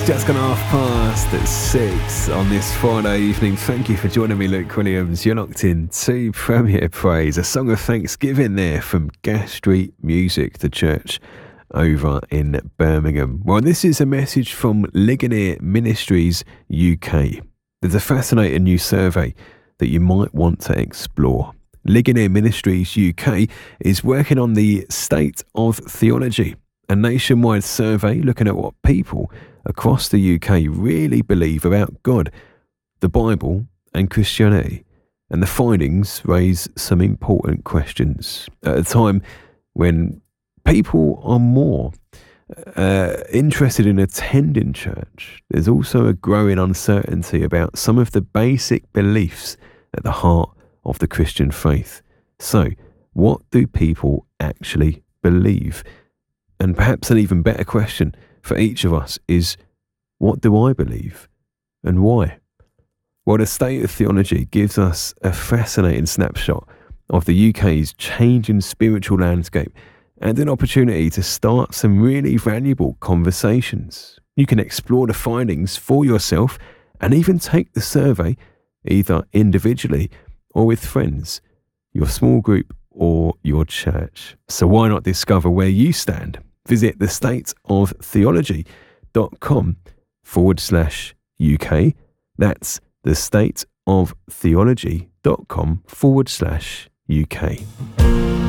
Just gone 6:30 on this Friday evening. Thank you for joining me, Luke Williams. You're locked in to Premier Praise, a song of thanksgiving there from Gas Street Music, the church over in Birmingham. Well, this is a message from Ligonier Ministries UK. There's a fascinating new survey that you might want to explore. Ligonier Ministries UK is working on the state of theology, a nationwide survey looking at what people across the UK really believe about God, the Bible and Christianity. And the findings raise some important questions at a time when people are more interested in attending church. There's also a growing uncertainty about some of the basic beliefs at the heart of the Christian faith. So, what do people actually believe? And perhaps an even better question for each of us is, what do I believe and why? Well, the state of theology gives us a fascinating snapshot of the UK's changing spiritual landscape and an opportunity to start some really valuable conversations. You can explore the findings for yourself and even take the survey either individually or with friends, your small group or your church. So why not discover where you stand? Visit thestateoftheology.com/UK. That's thestateoftheology.com/UK.